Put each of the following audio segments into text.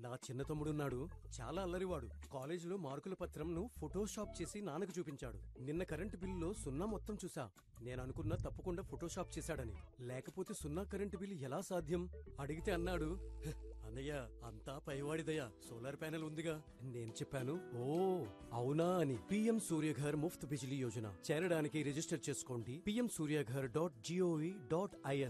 నా చిన్న తమ్ముడున్నాడు, చాలా అల్లరివాడు. కాలేజీలో మార్కుల పత్రంను ఫోటోషాప్ చేసి నాన్నకు చూపించాడు. నిన్న కరెంటు బిల్లులో సున్నా మొత్తం చూసా. నేననుకున్నా తప్పకుండా ఫోటోషాప్ చేశాడని. లేకపోతే సున్నా కరెంటు బిల్లు ఎలా సాధ్యం? అడిగితే అన్నాడు, "హ్, అన్నయ్య అంతా పైవాడిదయ్యా, సోలార్ ప్యానెల్ ఉందిగా." నేను చెప్పాను, ఓ అవునా అని. పిఎం సూర్యఘర్ ముఫ్త్ బిజిలీ యోజన చేరడానికి రిజిస్టర్ చేసుకోండి pmsuryaghar.gov.in.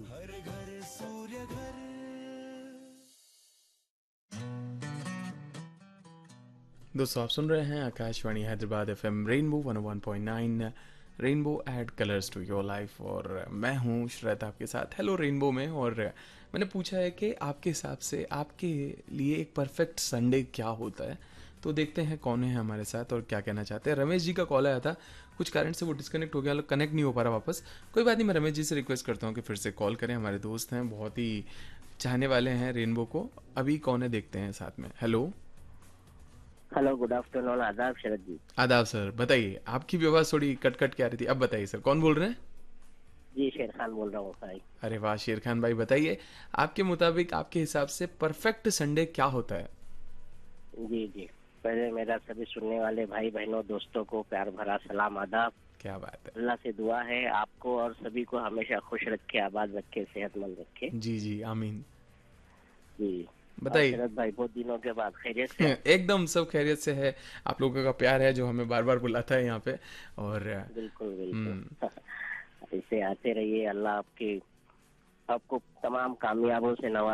दोस्तों आप सुन रहे हैं Akashvani Hyderabad FM rainbow 101.9 rainbow add colours to your life. और मैं हूं शरद आपके साथ हेलो रेनबो में। और मैंने पूछा है कि आपके हिसाब से आपके लिए एक परफेक्ट संडे क्या होता है, तो देखते हैं कौन है हमारे साथ और क्या कहना चाहते हैं। रमेश जी का कॉल आया था, कुछ कारण से वो डिस्कनेक्ट हो गया, कनेक्ट नहीं हो पा रहा वापस। कोई बात नहीं, मैं रमेश जी से रिक्वेस्ट करता हूँ कि फिर से कॉल करें। हमारे दोस्त हैं, बहुत ही चाहने वाले हैं रेनबो को। अभी कौन है देखते हैं साथ में। Hello hello, good afternoon. आदाब शरद जी। आदाब सर, बताइए। आपकी भी आवाज़ थोड़ी कट कट के आ रही थी, अब बताइए सर कौन बोल रहे हैं। जी, शेर खान बोल रहा हूँ भाई। अरे वाह शेर खान भाई, बताइए आपके मुताबिक, आपके हिसाब से परफेक्ट संडे क्या होता है। जी जी, पहले मेरा सभी सुनने वाले भाई बहनों दोस्तों को प्यार भरा सलाम, आदाब। क्या बात है। अल्लाह से दुआ है आपको और सभी को हमेशा खुश रखे, आबाद रखे, सेहतमंद रखे। जी जी आमीन। जी, बताइए। शरद भाई, बहुत दिनों के बाद खैरियत से? एकदम सब खैरियत से है। आप लोगों का प्यार है जो हमें बार बार बुलाता है यहाँ पे। और बिल्कुल बिल्कुल। ऐसे आते रहिए, अल्लाह आपको तमाम कामयाबों से नवाजे।